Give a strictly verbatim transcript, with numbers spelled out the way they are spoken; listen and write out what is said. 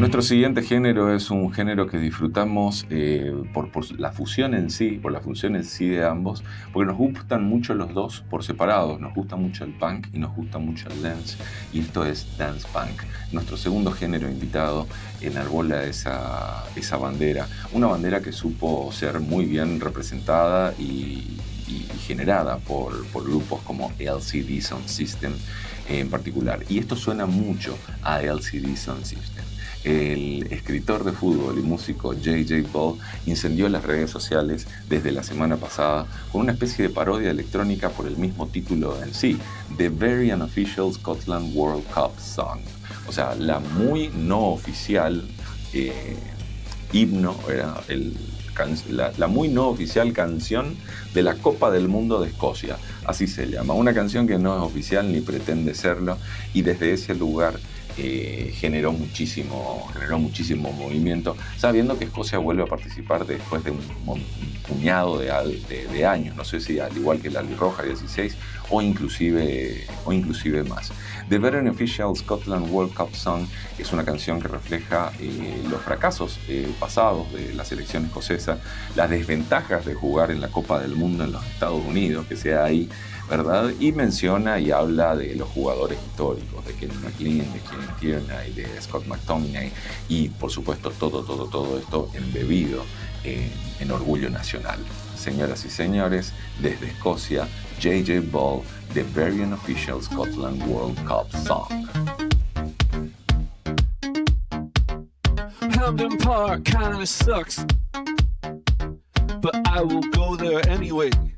Nuestro siguiente género es un género que disfrutamos eh, por, por la fusión en sí, por la función en sí de ambos, porque nos gustan mucho los dos por separados. Nos gusta mucho el punk y nos gusta mucho el dance, y esto es dance punk. Nuestro segundo género invitado enarbola esa, esa bandera, una bandera que supo ser muy bien representada y, y, y generada por, por grupos como L C D Sound System en particular. Y esto suena mucho a L C D Sound System. El escritor de fútbol y músico J J Ball incendió las redes sociales desde la semana pasada con una especie de parodia electrónica por el mismo título en sí, The Very Unofficial Scotland World Cup Song. O sea, la muy no oficial eh, himno, era el, la, la muy no oficial canción de la Copa del Mundo de Escocia, así se llama. Una canción que no es oficial ni pretende serlo, y desde ese lugar Eh, generó muchísimo, generó muchísimo movimiento, sabiendo que Escocia vuelve a participar después de un, un puñado de, de, de años, no sé si al igual que la Albirroja dieciséis o inclusive, o inclusive más. The Very Unofficial Scotland World Cup Song es una canción que refleja eh, los fracasos eh, pasados de la selección escocesa, las desventajas de jugar en la Copa del Mundo en los Estados Unidos, que sea ahí, ¿verdad? Y menciona y habla de los jugadores históricos, de Kenny McLean, de Kieran Tierney, de Scott McTominay, y por supuesto todo, todo, todo esto embebido en, en orgullo nacional. Señoras y señores, desde Escocia, J J Ball, The Very Unofficial Scotland World Cup Song. Hampden Park kinda sucks, but I will go there anyway.